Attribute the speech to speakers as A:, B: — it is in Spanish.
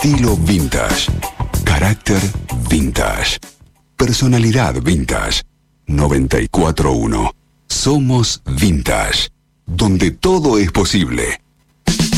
A: Estilo vintage. Carácter vintage. Personalidad vintage. 94.1. Somos Vintage. Donde todo es posible.